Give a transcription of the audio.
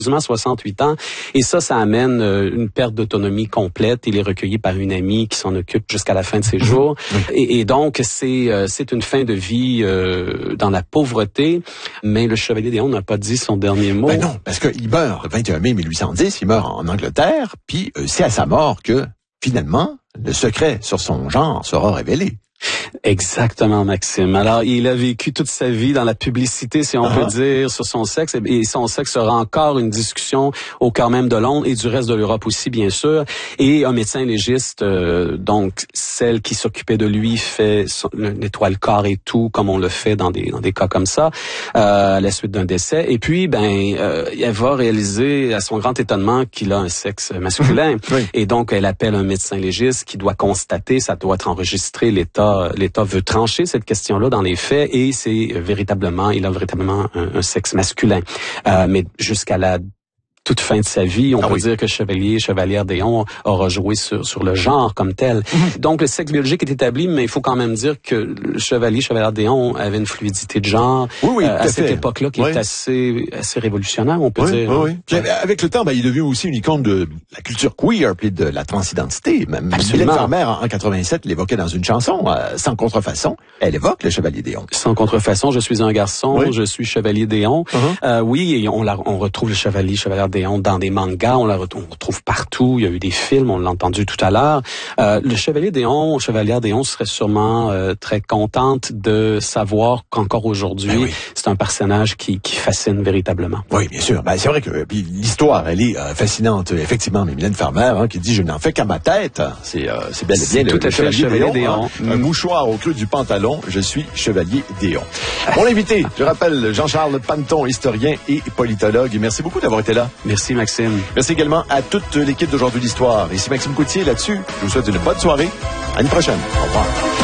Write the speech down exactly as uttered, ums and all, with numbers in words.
soixante-huit ans. Et ça, ça amène euh, une perte d'autonomie complète. Il est recueilli par une amie qui s'en occupe jusqu'à la fin de ses jours. Et, et donc, c'est euh, c'est une fin de vie euh, dans la pauvreté. Mais le Chevalier Déon n'a pas dit son dernier mot. Ben non, parce qu'il meurt le vingt et un mai mille huit cent dix, il meurt en Angleterre, puis euh, c'est à sa mort que, finalement, le secret sur son genre sera révélé. Exactement, Maxime. Alors, il a vécu toute sa vie dans la publicité, si on uh-huh. peut dire, sur son sexe. Et son sexe sera encore une discussion au cœur même de Londres et du reste de l'Europe aussi, bien sûr. Et un médecin légiste, euh, donc celle qui s'occupait de lui, fait nettoie le corps et tout, comme on le fait dans des dans des cas comme ça, euh, à la suite d'un décès. Et puis, ben, euh, elle va réaliser, à son grand étonnement, qu'il a un sexe masculin. Oui. Et donc, elle appelle un médecin légiste qui doit constater, ça doit être enregistré, l'État l'État veut trancher cette question-là dans les faits et c'est véritablement, il a véritablement un, un sexe masculin. Euh, mais jusqu'à la toute fin de sa vie, on ah peut oui. dire que Chevalier, Chevalière Déon aura joué sur, sur le genre comme tel. Mm-hmm. Donc, le sexe biologique est établi, mais il faut quand même dire que le Chevalier, Chevalière Déon avait une fluidité de genre oui, oui, euh, à cette fait. époque-là qui oui. est assez, assez révolutionnaire, on peut oui, dire. Oui, oui. Puis, avec le temps, ben, il est devenu aussi une icône de la culture queer puis de la transidentité. Même Mylène Farmer, en quatre-vingt-sept, l'évoquait dans une chanson, euh, Sans contrefaçon. Elle évoque le Chevalier Déon. Sans contrefaçon, je suis un garçon, oui. je suis Chevalier Déon. Uh-huh. Euh, oui, et on, la, on retrouve le Chevalier, Chevalière Déon dans des mangas, on la retrouve, on retrouve partout. Il y a eu des films, on l'a entendu tout à l'heure. Euh, le Chevalier Déon, Chevalière Déon serait sûrement euh, très contente de savoir qu'encore aujourd'hui, ben oui. c'est un personnage qui, qui fascine véritablement. Oui, bien sûr. Ben, c'est vrai que puis, l'histoire, elle est euh, fascinante. Effectivement, mais Mylène Farmer, hein, qui dit « Je n'en fais qu'à ma tête », c'est euh, c'est bel et bien tout le, à le fait Chevalier, Chevalier Déon. Déon. Hein, mm. Un mouchoir au creux du pantalon, je suis Chevalier Déon. Mon invité, je rappelle, Jean-Charles Panneton, historien et politologue. Merci beaucoup d'avoir été là. Merci, Maxime. Merci également à toute l'équipe d'Aujourd'hui l'Histoire. Ici Maxime Coutier, là-dessus, je vous souhaite une bonne soirée. À une prochaine. Au revoir.